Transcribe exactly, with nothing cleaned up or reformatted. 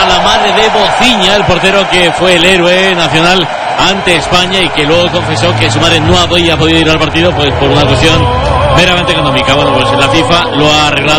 a la madre de Bociña, el portero que fue el héroe nacional ante España y que luego confesó que su madre no había podido ir al partido pues por una cuestión meramente económica. Bueno, pues la FIFA lo ha arreglado.